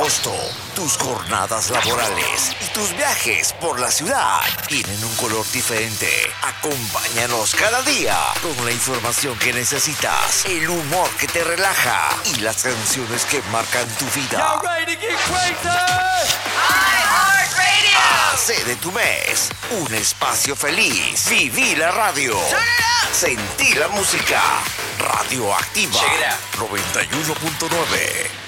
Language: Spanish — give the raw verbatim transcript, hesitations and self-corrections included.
agosto, tus jornadas laborales y tus viajes por la ciudad tienen un color diferente. Acompáñanos cada día con la información que necesitas, el humor que te relaja y las canciones que marcan tu vida. Hace de tu mes un espacio feliz. Viví la radio. Sentí la música. Radioactiva noventa y uno punto nueve.